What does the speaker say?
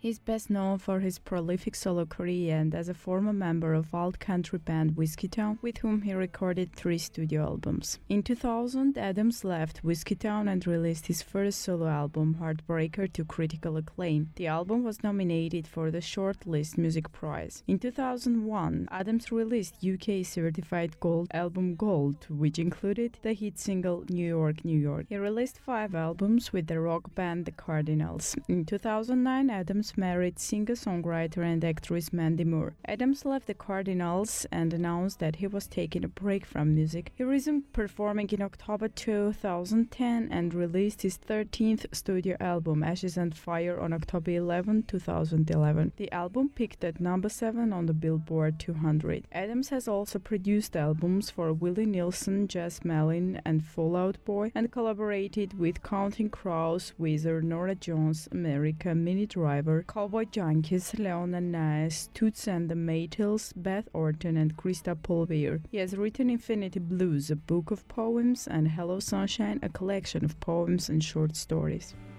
He's best known for his prolific solo career and as a former member of alt country band Whiskeytown, with whom he recorded 3 studio albums. In 2000, Adams left Whiskeytown and released his first solo album, Heartbreaker, to critical acclaim. The album was nominated for the Shortlist Music Prize. In 2001, Adams released UK certified gold album Gold, which included the hit single New York, New York. He released 5 albums with the rock band The Cardinals. In 2009, Adams married singer-songwriter and actress Mandy Moore. Adams left The Cardinals and announced that he was taking a break from music. He resumed performing in October 2010 and released his 13th studio album, Ashes and Fire, on October 11, 2011. The album peaked at number 7 on the Billboard 200. Adams has also produced albums for Willie Nelson, Jess Malin, and Fall Out Boy, and collaborated with Counting Crows, Weezer, Norah Jones, America, Minnie Driver, Cowboy Junkies, Leona Nice, Toots and the Maytals, Beth Orton, and Krista Pulveer. He has written Infinity Blues, a book of poems, and Hello Sunshine, a collection of poems and short stories.